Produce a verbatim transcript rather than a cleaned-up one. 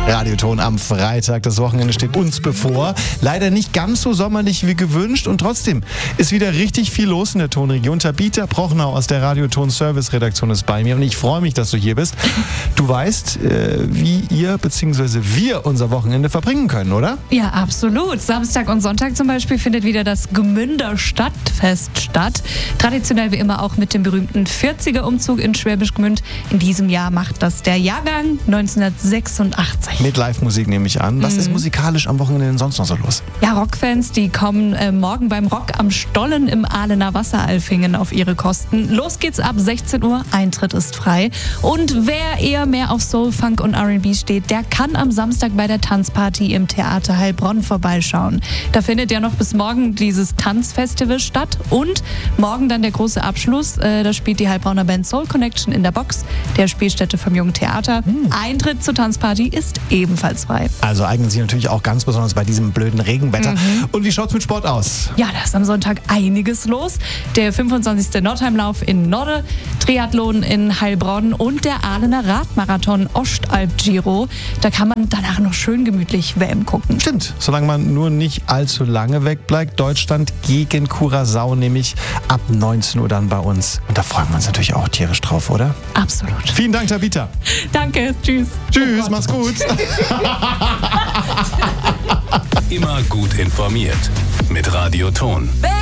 Radioton am Freitag. Das Wochenende steht uns bevor. Leider nicht ganz so sommerlich wie gewünscht und trotzdem ist wieder richtig viel los in der Tonregion. Tabita Prochnau aus der Radioton-Service-Redaktion ist bei mir und ich freue mich, dass du hier bist. Du weißt, äh, wie ihr bzw. wir unser Wochenende verbringen können, oder? Ja, absolut. Samstag und Sonntag zum Beispiel findet wieder das Gmünder Stadtfest statt. Traditionell wie immer auch mit dem berühmten vierziger-Umzug in Schwäbisch Gmünd. In diesem Jahr macht das der Jahrgang neunzehnhundertsechsundachtzig. Mit Live-Musik nehme ich an. Was mhm. ist musikalisch am Wochenende denn sonst noch so los? Ja, Rockfans, die kommen äh, morgen beim Rock am Stollen im Ahlener Wasseralfingen auf ihre Kosten. Los geht's ab sechzehn Uhr, Eintritt ist frei. Und wer eher mehr auf Soul, Funk und R and B steht, der kann am Samstag bei der Tanzparty im Theater Heilbronn vorbeischauen. Da findet ja noch bis morgen dieses Tanzfestival statt und morgen dann der große Abschluss. Äh, da spielt die Heilbronner Band Soul Connection in der Box der Spielstätte vom Jungen Theater. Hm. Eintritt zur Tanzparty ist ebenfalls frei. Also eignen sich natürlich auch ganz besonders bei diesem blöden Regenwetter. Mhm. Und wie schaut's mit Sport aus? Ja, da ist am Sonntag einiges los. Der fünfundzwanzigste Nordheimlauf in Norde, Triathlon in Heilbronn und der Ahlener Radmarathon Ostalb-Giro. Da kann man danach noch schön gemütlich W M gucken. Stimmt, solange man nur nicht allzu lange wegbleibt. Deutschland gegen Curaçao, nämlich ab neunzehn Uhr dann bei uns. Und da freuen wir uns natürlich auch tierisch drauf, oder? Absolut. Vielen Dank, Tabita. Danke, tschüss. Tschüss, oh mach's gut. Immer gut informiert mit Radioton.